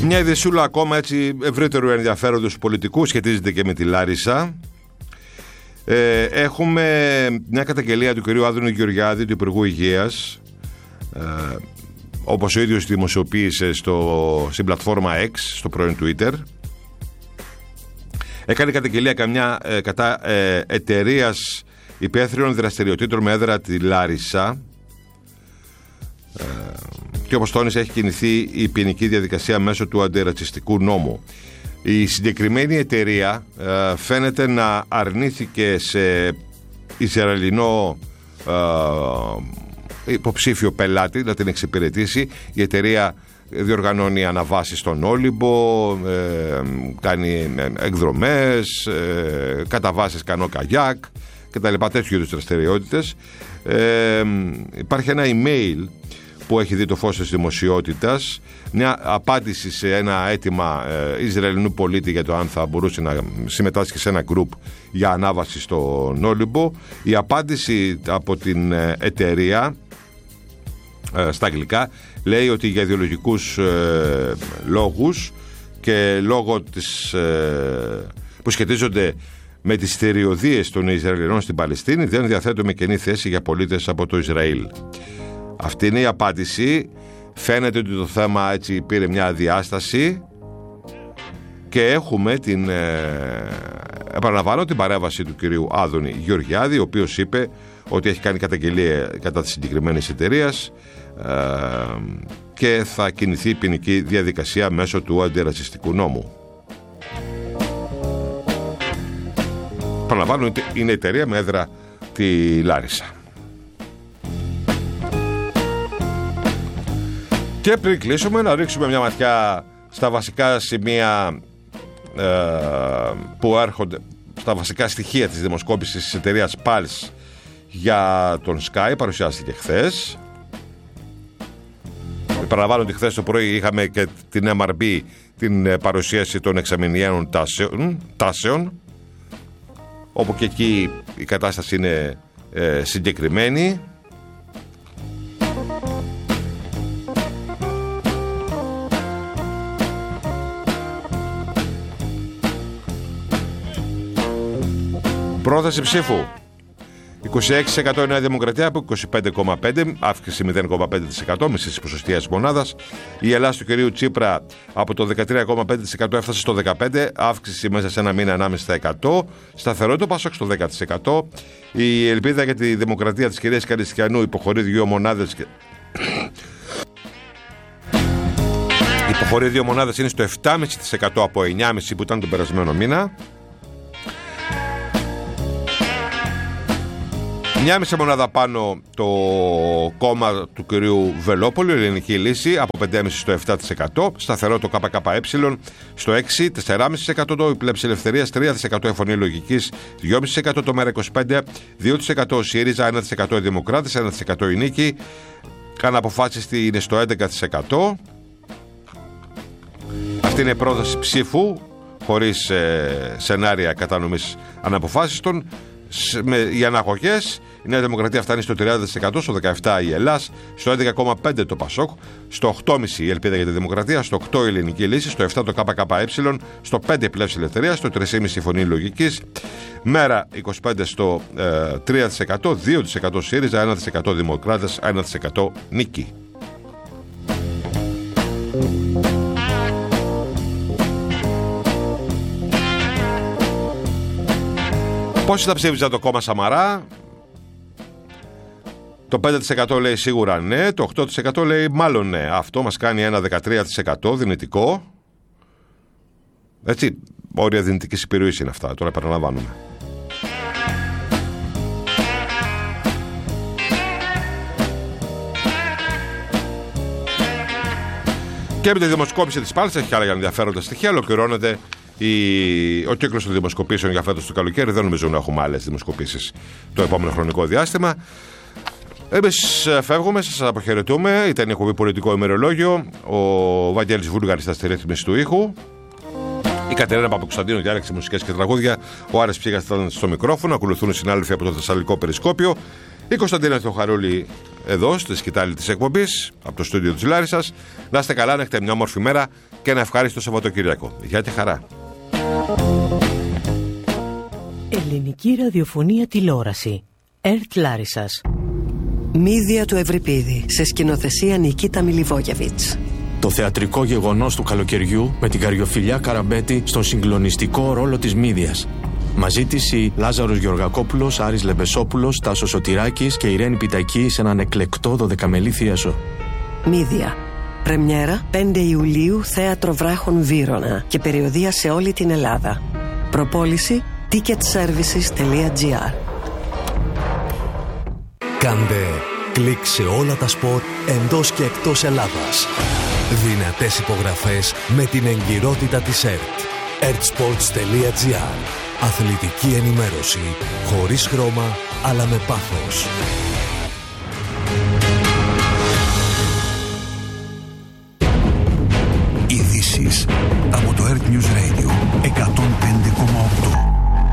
Μια ειδησούλα ακόμα έτσι ευρύτερου ενδιαφέροντος πολιτικού σχετίζεται και με τη Λάρισα. Έχουμε μια καταγγελία του κυρίου Άδωνη Γεωργιάδη, του Υπουργού Υγείας, όπως ο ίδιος δημοσιοποίησε στην πλατφόρμα X, στο πρώην Twitter. Έκανε καταγγελία κατά εταιρείας υπαίθριων δραστηριοτήτων με έδρα τη Λάρισα, και όπως τόνισε έχει κινηθεί η ποινική διαδικασία μέσω του αντιρατσιστικού νόμου. Η συγκεκριμένη εταιρεία φαίνεται να αρνήθηκε σε Ισραηλινό υποψήφιο πελάτη να την εξυπηρετήσει. Η εταιρεία διοργανώνει αναβάσεις στον Όλυμπο, κάνει εκδρομές, καταβάσεις κανό καγιάκ και τα λοιπά, τέτοιου είδους δραστηριότητες. Υπάρχει ένα email που έχει δει το φως της δημοσιότητας, μια απάντηση σε ένα αίτημα Ισραηλινού πολίτη για το αν θα μπορούσε να συμμετάσχει σε ένα γκρουπ για ανάβαση στον Όλυμπο. Η απάντηση από την εταιρεία στα αγγλικά λέει ότι για ιδεολογικούς λόγους και λόγω που σχετίζονται με τις στεριωδίες των Ισραηλινών στην Παλαιστίνη δεν διαθέτουμε καινή θέση για πολίτες από το Ισραήλ. Αυτή είναι η απάντηση. Φαίνεται ότι το θέμα έτσι πήρε μια διάσταση και έχουμε επαναλαμβάνω την παρέμβαση του κυρίου Άδωνη Γεωργιάδη, ο οποίος είπε ότι έχει κάνει καταγγελία κατά της συγκεκριμένης εταιρείας και θα κινηθεί η ποινική διαδικασία μέσω του αντιρατσιστικού νόμου. Επαναλαμβάνω, είναι εταιρεία με έδρα τη Λάρισα. Και πριν κλείσουμε, να ρίξουμε μια ματιά στα βασικά σημεία που έρχονται, στα βασικά στοιχεία της δημοσκόπησης της εταιρείας Pulse για τον Sky. Παρουσιάστηκε χθες. Παραλαμβάνω ότι χθες το πρωί είχαμε και την MRB, την παρουσίαση των εξαμηνιαίων τάσεων, όπου και εκεί η κατάσταση είναι συγκεκριμένη. Πρόθεση ψήφου 26% η Νέα Δημοκρατία από 25,5%, αύξηση 0,5%, μισή της ποσοστίας μονάδας. Η Ελλάδα του κυρίου Τσίπρα από το 13,5% έφτασε στο 15%, αύξηση μέσα σε ένα μήνα 1,5%. Σταθερό το Πασόκ στο 10%. Η ελπίδα για τη δημοκρατία της κυρίας Καριστιανού υποχωρεί 2 μονάδες. Υποχωρεί 2 μονάδες, είναι στο 7,5% από 9,5% που ήταν τον περασμένο μήνα. Μια μισή μονάδα πάνω το κόμμα του κυρίου Βελόπουλου, η Ελληνική Λύση, από 5,5% στο 7%. Σταθερό το ΚΚΕ στο 6%, 4,5% η Πλεύση Ελευθερίας, 3% η Φωνή Λογικής, 2,5% το ΜέΡΑ25, 2% ο ΣΥΡΙΖΑ, 1% οι Δημοκράτες, 1% η Νίκη. Κάνα αποφάσεις είναι στο 11%. Αυτή είναι η πρόταση ψήφου, χωρίς σενάρια κατανομής αναποφάσιστων. Οι αναγωγές, η Νέα Δημοκρατία φτάνει στο 30%, στο 17% η Ελλάς, στο 11,5% το Πασόκ, στο 8,5% η Ελπίδα για τη Δημοκρατία, στο 8% η Ελληνική Λύση, στο 7% το ΚΚΕ, στο 5% η Πλεύση Ελευθερίας, στο 3,5% η Φωνή Λογικής, ΜέΡΑ 25% στο 3%, 2% ΣΥΡΙΖΑ, 1% Δημοκράτες, 1% Νίκη. Πόσοι θα ψήφιζαν το κόμμα Σαμαρά? Το 5% λέει σίγουρα ναι, το 8% λέει μάλλον ναι. Αυτό μας κάνει ένα 13% δυνητικό. Έτσι, όρια δυνητικής επιρροής είναι αυτά, τώρα επαναλαμβάνουμε. Και με τη δημοσκόπηση της Pulse, έχει άλλα ενδιαφέροντα στοιχεία, ολοκληρώνεται ο κύκλος των δημοσκοπήσεων για φέτος το καλοκαίρι. Δεν νομίζω να έχουμε άλλες δημοσκοπήσεις το επόμενο χρονικό διάστημα. Εμείς φεύγουμε, σας αποχαιρετούμε. Ήταν η εκπομπή Πολιτικό Ημερολόγιο. Ο Βαγγέλης Βούλγαρης στα στη ρύθμιση του ήχου. Η Κατερίνα Παπακοσταντίνου διάλεξε μουσικές και τραγούδια. Ο Άρης Ψήγας ήταν στο μικρόφωνο. Ακολουθούν οι συνάδελφοι από το Θεσσαλικό Περισκόπιο. Η Κωνσταντίνα Θεοχαρούλη εδώ στη σκητάλη της εκπομπής, από το στούντιο της Λάρισσας. Να είστε καλά, να έχετε μια όμορφη μέρα και ένα ευχάριστο Σαββατοκύριακο. Γεια και χαρά. Ελληνική ραδιοφωνία τηλεόραση. ΕΡΤ Λάρισσας. Μύδια του Ευρυπίδη, σε σκηνοθεσία Νικίτα Μιλιβόγεβιτς. Το θεατρικό γεγονός του καλοκαιριού με την Καριοφιλιά Καραμπέτη στον συγκλονιστικό ρόλο της Μύδιας. Μαζί της οι Λάζαρος Γεωργακόπουλος, Άρης Λεμπεσόπουλος, Τάσος Σωτηράκης και Ιρένη Πιτακή σε έναν εκλεκτό 12μελή θίασο. Μύδια. Πρεμιέρα 5 Ιουλίου, Θέατρο Βράχων Βύρωνα και περιοδεία σε όλη την Ελλάδα. Προπόληση ticketservices.gr. Κάντε κλικ σε όλα τα σπορ εντός και εκτός Ελλάδας. Δυνατές υπογραφές με την εγκυρότητα της ΕΡΤ. ertsports.gr. Αθλητική ενημέρωση χωρίς χρώμα αλλά με πάθος. Ειδήσεις από το ERT News Radio 105,8.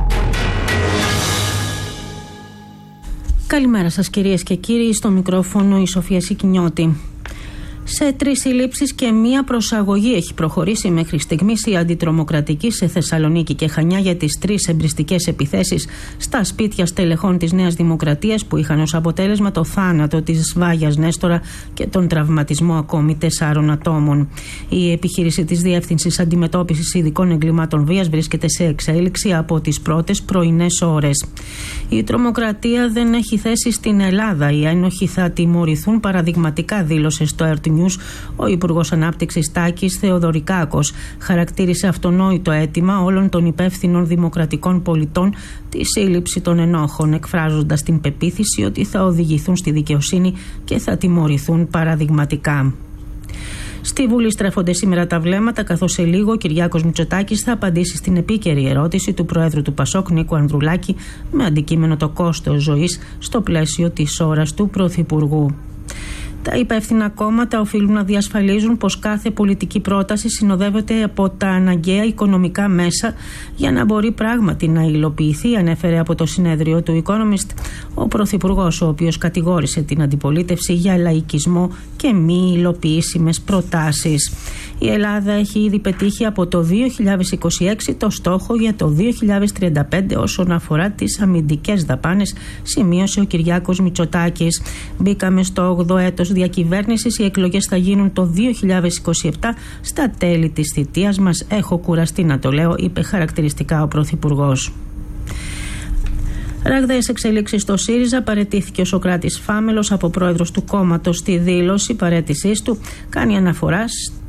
Καλημέρα σας κυρίες και κύριοι, στο μικρόφωνο η Σοφία Σικινιώτη. Σε 3 συλλήψεις και 1 προσαγωγή έχει προχωρήσει μέχρι στιγμής η αντιτρομοκρατική σε Θεσσαλονίκη και Χανιά για τις 3 εμπριστικές επιθέσεις στα σπίτια στελεχών της Νέας Δημοκρατίας που είχαν ως αποτέλεσμα το θάνατο της Βάγιας Νέστορα και τον τραυματισμό ακόμη 4 ατόμων. Η επιχείρηση της Διεύθυνσης Αντιμετώπισης Ειδικών Εγκλημάτων Βίας βρίσκεται σε εξέλιξη από τις πρώτες πρωινές ώρες. Η τρομοκρατία δεν έχει θέση στην Ελλάδα. Οι ένοχοι θα τιμωρηθούν παραδειγματικά, δήλωσε στο ERT News ο Υπουργός Ανάπτυξης Τάκης Θεοδωρικάκος. Χαρακτήρισε αυτονόητο αίτημα όλων των υπεύθυνων δημοκρατικών πολιτών τη σύλληψη των ενόχων, εκφράζοντας την πεποίθηση ότι θα οδηγηθούν στη δικαιοσύνη και θα τιμωρηθούν παραδειγματικά. Στη Βουλή στρέφονται σήμερα τα βλέμματα, καθώς σε λίγο ο Κυριάκος Μητσοτάκης θα απαντήσει στην επίκαιρη ερώτηση του Προέδρου του ΠΑΣΟΚ Νίκου Ανδρουλάκη με αντικείμενο το κόστος ζωής στο πλαίσιο της ώρας του Πρωθυπουργού. Τα υπεύθυνα κόμματα οφείλουν να διασφαλίζουν πως κάθε πολιτική πρόταση συνοδεύεται από τα αναγκαία οικονομικά μέσα για να μπορεί πράγματι να υλοποιηθεί, ανέφερε από το συνέδριο του Economist ο Πρωθυπουργός, ο οποίος κατηγόρησε την αντιπολίτευση για λαϊκισμό και μη υλοποιήσιμες προτάσεις. Η Ελλάδα έχει ήδη πετύχει από το 2026 το στόχο για το 2035 όσον αφορά τις αμυντικές δαπάνες, σημείωσε ο Κυριάκος Μητσοτάκης. Μπήκαμε στο 8ο έτος διακυβέρνησης, οι εκλογές θα γίνουν το 2027 στα τέλη της θητείας μας. Έχω κουραστεί να το λέω, είπε χαρακτηριστικά ο Πρωθυπουργός. Ραγδαίες εξελίξεις στο ΣΥΡΙΖΑ. Παραιτήθηκε ο Σωκράτης Φάμελος από πρόεδρος του κόμματος. Στη δήλωση παραίτησής του κάνει αναφορά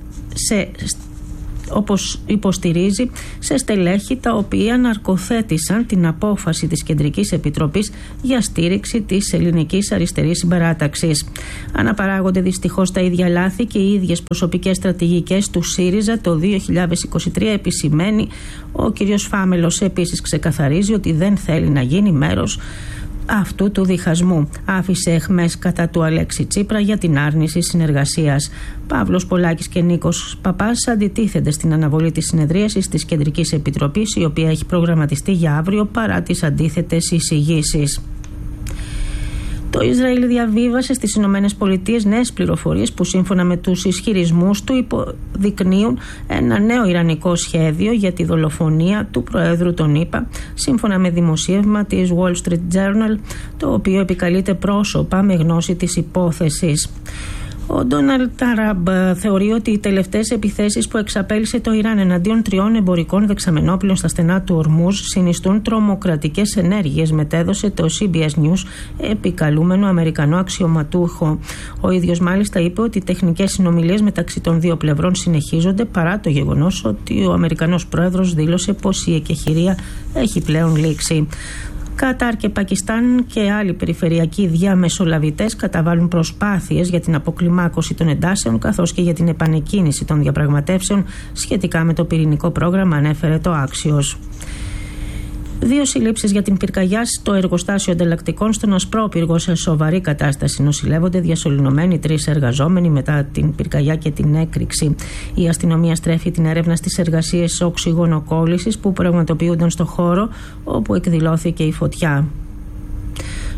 όπως υποστηρίζει, σε στελέχη τα οποία ναρκοθέτησαν την απόφαση της Κεντρικής Επιτροπής για στήριξη της Ελληνικής Αριστερής Συμπαράταξης. Αναπαράγονται δυστυχώς τα ίδια λάθη και οι ίδιες προσωπικές στρατηγικές του ΣΥΡΙΖΑ το 2023, επισημαίνει ο κ. Φάμελος. Επίσης ξεκαθαρίζει ότι δεν θέλει να γίνει μέρος αυτού του διχασμού. Άφησε εχμές κατά του Αλέξη Τσίπρα για την άρνηση συνεργασίας. Παύλος Πολάκης και Νίκος Παπάς αντιτίθενται στην αναβολή της συνεδρίασης της Κεντρικής Επιτροπής, η οποία έχει προγραμματιστεί για αύριο παρά τις αντίθετες εισηγήσεις. Το Ισραήλ διαβίβασε στις ΗΠΑ νέες πληροφορίες που σύμφωνα με τους ισχυρισμούς του υποδεικνύουν ένα νέο ιρανικό σχέδιο για τη δολοφονία του Προέδρου των ΗΠΑ, σύμφωνα με δημοσίευμα της Wall Street Journal, το οποίο επικαλείται πρόσωπα με γνώση της υπόθεσης. Ο Ντόναλντ Τραμπ θεωρεί ότι οι τελευταίες επιθέσεις που εξαπέλυσε το Ιράν εναντίον 3 εμπορικών δεξαμενόπλων στα στενά του Ορμούζ συνιστούν τρομοκρατικές ενέργειες, μετέδωσε το CBS News επικαλούμενο Αμερικανό αξιωματούχο. Ο ίδιος μάλιστα είπε ότι οι τεχνικές συνομιλίες μεταξύ των δύο πλευρών συνεχίζονται παρά το γεγονός ότι ο Αμερικανός πρόεδρος δήλωσε πως η εκεχηρία έχει πλέον λήξει. Κατάρ και Πακιστάν και άλλοι περιφερειακοί διαμεσολαβητές καταβάλουν προσπάθειες για την αποκλιμάκωση των εντάσεων καθώς και για την επανεκκίνηση των διαπραγματεύσεων σχετικά με το πυρηνικό πρόγραμμα, ανέφερε το Axios. 2 συλλήψεις για την πυρκαγιά στο εργοστάσιο ανταλλακτικών στον Ασπρόπυργο. Σε σοβαρή κατάσταση νοσηλεύονται διασωληνωμένοι 3 εργαζόμενοι μετά την πυρκαγιά και την έκρηξη. Η αστυνομία στρέφει την έρευνα στις εργασίες οξυγονοκόλλησης που πραγματοποιούνταν στο χώρο όπου εκδηλώθηκε η φωτιά.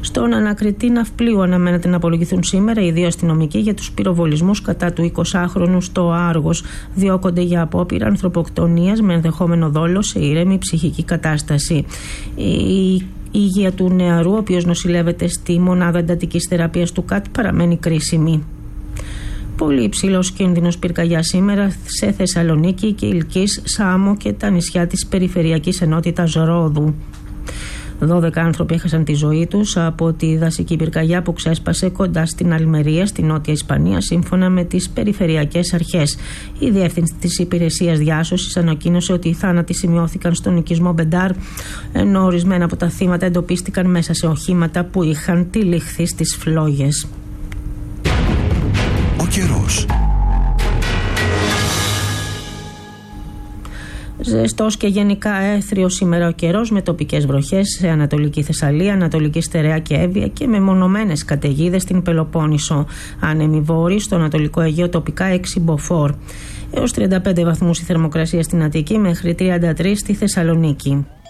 Στον ανακριτή ναυπλίου αναμένεται να απολογηθούν σήμερα οι 2 αστυνομικοί για τους πυροβολισμούς κατά του 20χρονου στο Άργος. Διώκονται για απόπειρα ανθρωποκτονίας με ενδεχόμενο δόλο σε ήρεμη ψυχική κατάσταση. Η υγεία του νεαρού, ο οποίος νοσηλεύεται στη μονάδα εντατικής θεραπείας του ΚΑΤ, παραμένει κρίσιμη. Πολύ υψηλός κίνδυνος πυρκαγιά σήμερα σε Θεσσαλονίκη, Κιλκής, Σάμο και τα νησιά της περιφερειακής ενότητας Ρόδου. 12 άνθρωποι έχασαν τη ζωή τους από τη δασική πυρκαγιά που ξέσπασε κοντά στην Αλμερία, στη Νότια Ισπανία, σύμφωνα με τις περιφερειακές αρχές. Η διεύθυνση της υπηρεσίας διάσωσης ανακοίνωσε ότι οι θάνατοι σημειώθηκαν στον οικισμό Μπεντάρ, ενώ ορισμένα από τα θύματα εντοπίστηκαν μέσα σε οχήματα που είχαν τυλιχθεί στις φλόγες. Ο καιρός. Ζεστός και γενικά έθριος σήμερα ο καιρός, με τοπικές βροχές σε Ανατολική Θεσσαλία, Ανατολική Στερεά και Εύβοια και με μονομένες καταιγίδες στην Πελοπόννησο. Άνεμοι βόρειοι στο Ανατολικό Αιγαίο, τοπικά 6 μποφόρ. Έως 35 βαθμούς η θερμοκρασία στην Αττική, μέχρι 33 στη Θεσσαλονίκη.